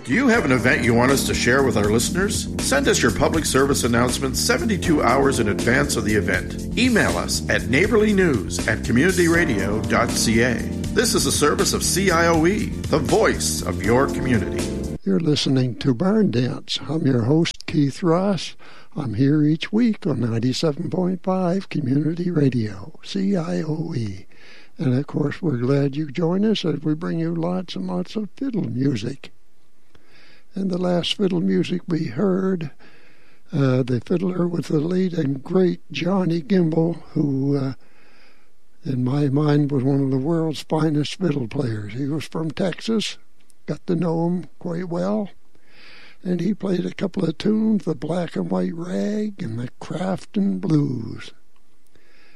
Do you have an event you want us to share with our listeners? Send us your public service announcement 72 hours in advance of the event. Email us at neighborlynews@communityradio.ca. This is a service of CIOE, the voice of your community. You're listening to Barn Dance. I'm your host, Keith Ross. I'm here each week on 97.5 Community Radio, CIOE. And, of course, we're glad you join us as we bring you lots and lots of fiddle music. And the last fiddle music we heard, the fiddler with the late and great Johnny Gimble, who, in my mind, was one of the world's finest fiddle players. He was from Texas, got to know him quite well, and he played a couple of tunes, the Black and White Rag and the Crafton Blues.